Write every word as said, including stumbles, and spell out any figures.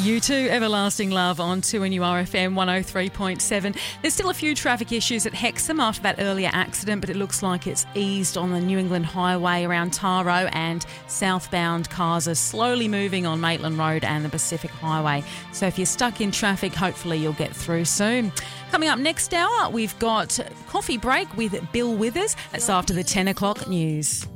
You too, Everlasting Love on two N U R F M one oh three point seven. There's still a few traffic issues at Hexham after that earlier accident, but it looks like it's eased on the New England Highway around Taro, and southbound cars are slowly moving on Maitland Road and the Pacific Highway. So if you're stuck in traffic, hopefully you'll get through soon. Coming up next hour, we've got Coffee Break with Bill Withers. That's after the ten o'clock news.